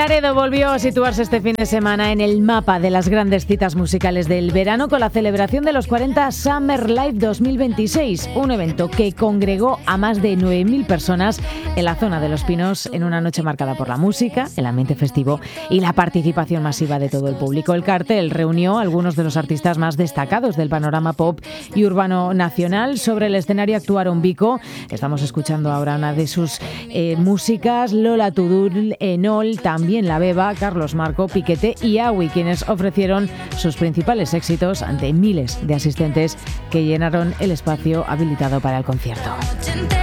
Laredo volvió a situarse este fin de semana en el mapa de las grandes citas musicales del verano con la celebración de los 40 Summer Live 2026, un evento que congregó a más de 9.000 personas en la zona de Los Pinos en una noche marcada por la música, el ambiente festivo y la participación masiva de todo el público. El cartel reunió a algunos de los artistas más destacados del panorama pop y urbano nacional. Sobre el escenario actuaron Vico, estamos escuchando ahora una de sus músicas, Lola Tudul, Enol, también La Beba, Carlos Marco, Piquete y Awi, quienes ofrecieron sus principales éxitos ante miles de asistentes que llenaron el espacio habilitado para el concierto.